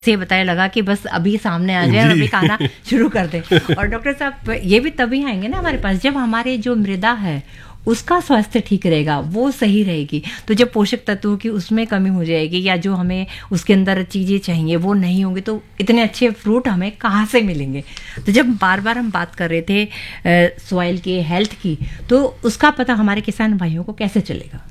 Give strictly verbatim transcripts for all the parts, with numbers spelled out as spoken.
से बताया लगा कि बस अभी सामने आ जाए और अभी खाना शुरू कर दें। और डॉक्टर साहब ये भी तभी आएंगे ना हमारे पास जब हमारे जो मृदा है उसका स्वास्थ्य ठीक रहेगा, वो सही रहेगी। तो जब पोषक तत्वों की उसमें कमी हो जाएगी या जो हमें उसके अंदर चीज़ें चाहिए वो नहीं होंगी तो इतने अच्छे फ्रूट हमें कहाँ से मिलेंगे। तो जब बार बार हम बात कर रहे थे सॉइल के हेल्थ की, तो उसका पता हमारे किसान भाइयों को कैसे चलेगा?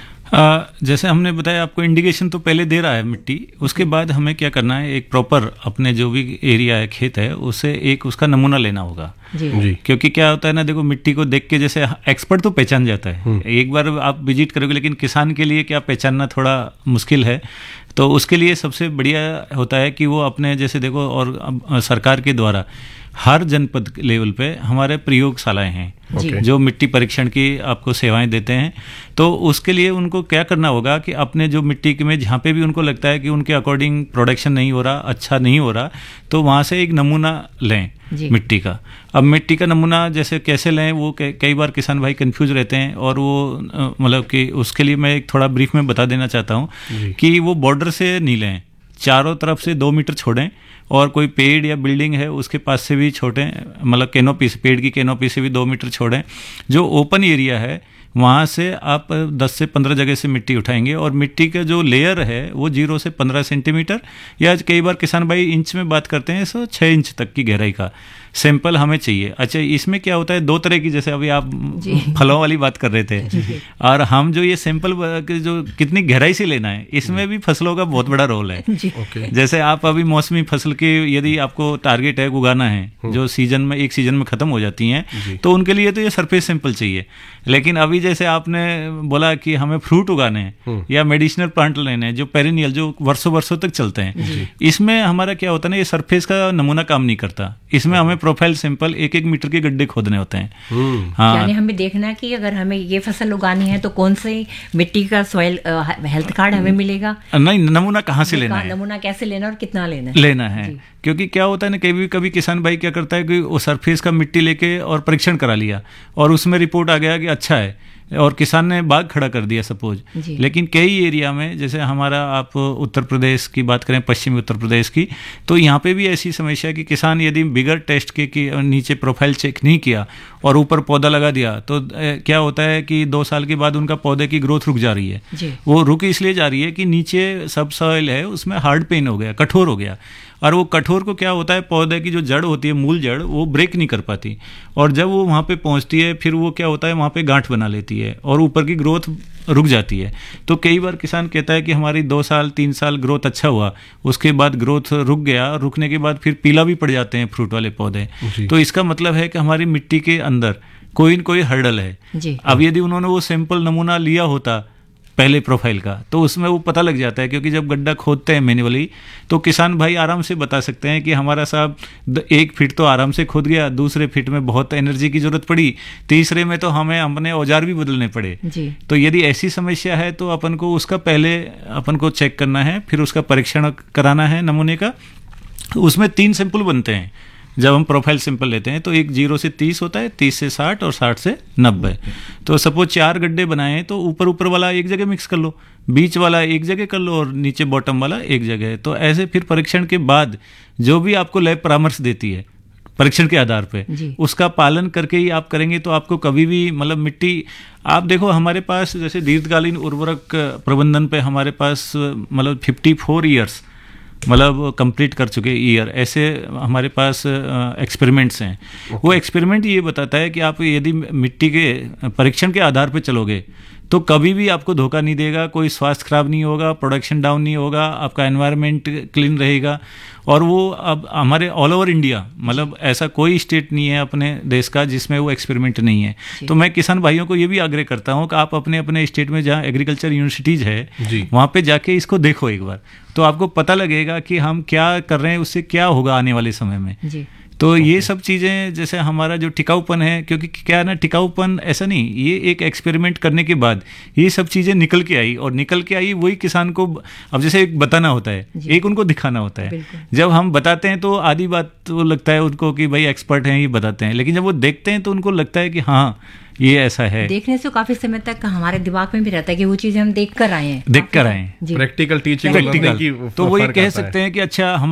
आ, जैसे हमने बताया आपको इंडिकेशन तो पहले दे रहा है मिट्टी, उसके बाद हमें क्या करना है, एक प्रॉपर अपने जो भी एरिया है खेत है उसे एक उसका नमूना लेना होगा जी। जी। क्योंकि क्या होता है ना, देखो मिट्टी को देख के जैसे एक्सपर्ट तो पहचान जाता है, एक बार आप विजिट करोगे, लेकिन किसान के लिए क्या पहचानना थोड़ा मुश्किल है। तो उसके लिए सबसे बढ़िया होता है कि वो अपने जैसे देखो, और सरकार के द्वारा हर जनपद लेवल पे हमारे प्रयोगशालाएं हैं जो मिट्टी परीक्षण की आपको सेवाएं देते हैं। तो उसके लिए उनको क्या करना होगा कि अपने जो मिट्टी में जहाँ पे भी उनको लगता है कि उनके अकॉर्डिंग प्रोडक्शन नहीं हो रहा, अच्छा नहीं हो रहा, तो वहाँ से एक नमूना लें मिट्टी का। अब मिट्टी का नमूना जैसे कैसे लें, वो कई बार किसान भाई कंफ्यूज रहते हैं, और वो मतलब कि उसके लिए मैं एक थोड़ा ब्रीफ में बता देना चाहता हूँ कि वो बॉर्डर से नहीं लें, चारों तरफ से दो मीटर छोड़ें, और कोई पेड़ या बिल्डिंग है उसके पास से भी छोड़ें, मतलब कैनोपी से, पेड़ की कैनोपी से भी दो मीटर छोड़ें। जो ओपन एरिया है वहाँ से आप दस से पंद्रह जगह से मिट्टी उठाएंगे, और मिट्टी का जो लेयर है वो जीरो से पंद्रह सेंटीमीटर या कई बार किसान भाई इंच में बात करते हैं, सो छः इंच तक की गहराई का सैंपल हमें चाहिए। अच्छा, इसमें क्या होता है, दो तरह की, जैसे अभी आप फलों वाली बात कर रहे थे, और हम जो ये सैंपल जो कितनी गहराई से लेना है, इसमें भी फसलों का बहुत बड़ा रोल है। जैसे आप अभी मौसमी फसल के यदि आपको टारगेट है उगाना है, जो सीजन में एक सीजन में खत्म हो जाती हैं, तो उनके लिए तो ये सरफेस सैंपल चाहिए। लेकिन अभी जैसे आपने बोला कि हमें फ्रूट उगाने हैं या मेडिसिनल प्लांट लेने हैं जो पेरिनियल, जो वर्षों वर्षों तक चलते हैं, इसमें हमारा क्या होता है ना, ये सरफेस का नमूना काम नहीं करता। इसमें हमें प्रोफाइल सैंपल एक एक मीटर के गड्ढे खोदने होते हैं। हाँ, यानी हमें देखना है कि अगर हमें ये फसल उगानी है तो कौन सी मिट्टी का सॉइल हेल्थ कार्ड हमें मिलेगा, नहीं नमूना कहाँ से लेना है, नमूना कैसे लेना और कितना लेना है लेना है। क्योंकि क्या होता है ना, कभी कभी किसान भाई क्या करता है कि वो सरफेस का मिट्टी लेके और परीक्षण करा लिया, और उसमें रिपोर्ट आ गया कि अच्छा है, और किसान ने बाग खड़ा कर दिया सपोज। लेकिन कई एरिया में, जैसे हमारा आप उत्तर प्रदेश की बात करें, पश्चिमी उत्तर प्रदेश की, तो यहाँ पे भी ऐसी समस्या है कि किसान यदि बिगर टेस्ट के कि नीचे प्रोफाइल चेक नहीं किया और ऊपर पौधा लगा दिया, तो क्या होता है कि दो साल के बाद उनका पौधे की ग्रोथ रुक जा रही है। वो रुक इसलिए जा रही है कि नीचे सब सॉइल है उसमें हार्ड पेन हो गया, कठोर हो गया, और वो कठोर को क्या होता है, पौधे की जो जड़ होती है, मूल जड़, वो ब्रेक नहीं कर पाती, और जब वो वहाँ पे पहुँचती है फिर वो क्या होता है, वहाँ पे गांठ बना लेती है और ऊपर की ग्रोथ रुक जाती है। तो कई बार किसान कहता है कि हमारी दो साल तीन साल ग्रोथ अच्छा हुआ, उसके बाद ग्रोथ रुक गया, रुकने के बाद फिर पीला भी पड़ जाते हैं फ्रूट वाले पौधे। तो इसका मतलब है कि हमारी मिट्टी के अंदर कोई न कोई हर्डल है। अब यदि उन्होंने वो सैंपल नमूना लिया होता पहले प्रोफाइल का, तो उसमें वो पता लग जाता है, क्योंकि जब गड्ढा खोदते हैं मैन्युअली, तो किसान भाई आराम से बता सकते हैं कि हमारा साहब एक फीट तो आराम से खोद गया, दूसरे फीट में बहुत एनर्जी की जरूरत पड़ी, तीसरे में तो हमें हमने औजार भी बदलने पड़े। तो यदि ऐसी समस्या है तो अपन को उसका पहले अपन को चेक करना है, फिर उसका परीक्षण कराना है नमूने का। उसमें तीन सैंपल बनते हैं जब हम प्रोफाइल सैंपल लेते हैं, तो एक जीरो से तीस होता है, तीस से साठ और साठ से नब्बे। तो सपोज चार गड्ढे बनाए तो ऊपर ऊपर वाला एक जगह मिक्स कर लो, बीच वाला एक जगह कर लो, और नीचे बॉटम वाला एक जगह। तो ऐसे फिर परीक्षण के बाद जो भी आपको लैब परामर्श देती है परीक्षण के आधार पे, उसका पालन करके ही आप करेंगे, तो आपको कभी भी मतलब मिट्टी, आप देखो हमारे पास जैसे दीर्घकालीन उर्वरक प्रबंधन पे हमारे पास मतलब फिफ्टी फोर ईयर्स मतलब कंप्लीट कर चुके ईयर, ऐसे हमारे पास एक्सपेरिमेंट्स हैं। वो एक्सपेरिमेंट ये बताता है कि आप यदि मिट्टी के परीक्षण के आधार पे चलोगे तो कभी भी आपको धोखा नहीं देगा, कोई स्वास्थ्य खराब नहीं होगा, प्रोडक्शन डाउन नहीं होगा, आपका एनवायरनमेंट क्लीन रहेगा। और वो अब हमारे ऑल ओवर इंडिया, मतलब ऐसा कोई स्टेट नहीं है अपने देश का जिसमें वो एक्सपेरिमेंट नहीं है। तो मैं किसान भाइयों को ये भी आग्रह करता हूँ कि आप अपने अपने स्टेट में जहाँ एग्रीकल्चर यूनिवर्सिटीज़ है वहाँ पे जाके इसको देखो एक बार, तो आपको पता लगेगा कि हम क्या कर रहे हैं, उससे क्या होगा आने वाले समय में। तो ये सब चीज़ें जैसे हमारा जो टिकाऊपन है, क्योंकि क्या है ना, टिकाऊपन ऐसा नहीं, ये एक एक्सपेरिमेंट करने के बाद ये सब चीज़ें निकल के आई, और निकल के आई वही किसान को अब जैसे एक बताना होता है, एक उनको दिखाना होता है। जब हम बताते हैं तो आधी बात तो लगता है उनको कि भाई एक्सपर्ट हैं ये बताते हैं, लेकिन जब वो देखते हैं तो उनको लगता है कि हाँ ये ऐसा है। देखने से काफी समय तक हमारे दिमाग में भी रहता है कि वो चीज़ हम देख कर आए हैं, देख कर आए हैं, प्रैक्टिकल टीचिंग, प्रैक्टिकल। तो वही कह सकते हैं कि अच्छा हम